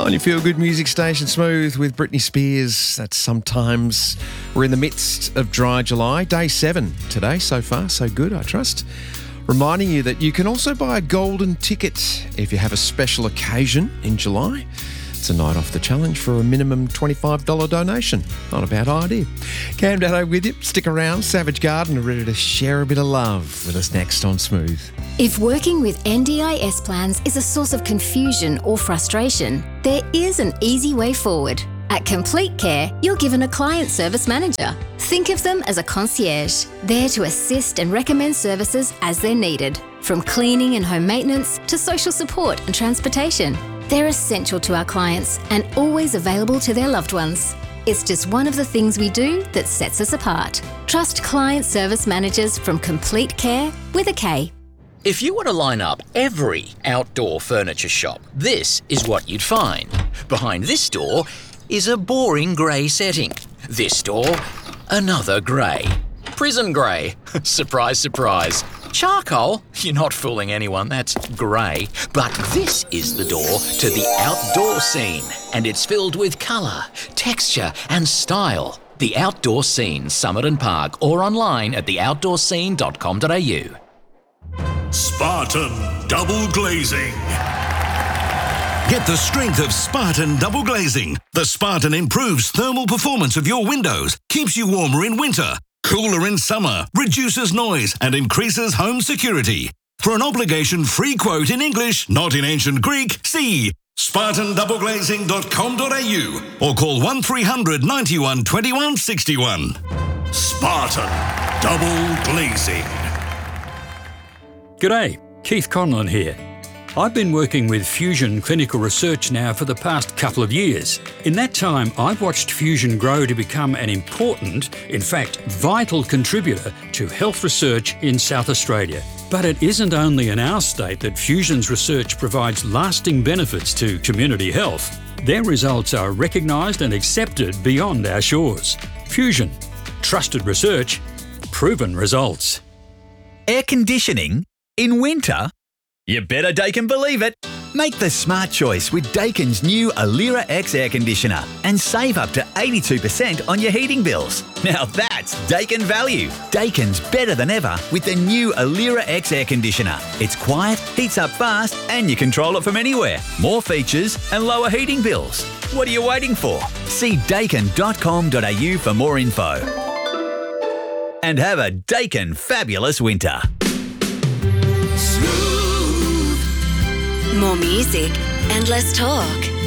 On your feel-good music station, Smooth with Britney Spears. That's Sometimes. We're in the midst of dry July, day 7 today. So far, so good, I trust. Reminding you that you can also buy a golden ticket if you have a special occasion in July. It's a night off the challenge for a minimum $25 donation. Not a bad idea. Cam Dado with you. Stick around. Savage Garden are ready to share a bit of love with us next on Smooth. If working with NDIS plans is a source of confusion or frustration, there is an easy way forward. At Complete Care, you're given a client service manager. Think of them as a concierge, there to assist and recommend services as they're needed, from cleaning and home maintenance to social support and transportation. They're essential to our clients and always available to their loved ones. It's just one of the things we do that sets us apart. Trust client service managers from Complete Care with a K. If you were to line up every outdoor furniture shop, this is what you'd find. Behind this door is a boring grey setting. This door, another grey. Prison grey. Surprise, surprise. Charcoal? You're not fooling anyone, that's grey. But this is the door to the outdoor scene, and it's filled with colour, texture and style. The Outdoor Scene, Summit and Park, or online at theoutdoorscene.com.au. Spartan Double Glazing. Get the strength of Spartan Double Glazing. The Spartan improves thermal performance of your windows, keeps you warmer in winter, cooler in summer, reduces noise and increases home security. For an obligation-free quote in English, not in ancient Greek, see spartandoubleglazing.com.au or call 1300 91 21 61. Spartan Double Glazing. G'day, Keith Conlon here. I've been working with Fusion Clinical Research now for the past couple of years. In that time, I've watched Fusion grow to become an important, in fact, vital contributor to health research in South Australia. But it isn't only in our state that Fusion's research provides lasting benefits to community health. Their results are recognised and accepted beyond our shores. Fusion. Trusted research. Proven results. Air conditioning? In winter? You better Daikin believe it. Make the smart choice with Daikin's new Alira X air conditioner and save up to 82% on your heating bills. Now that's Daikin value. Daikin's better than ever with the new Alira X air conditioner. It's quiet, heats up fast, and you control it from anywhere. More features and lower heating bills. What are you waiting for? See daikin.com.au for more info. And have a Daikin fabulous winter. More music and less talk.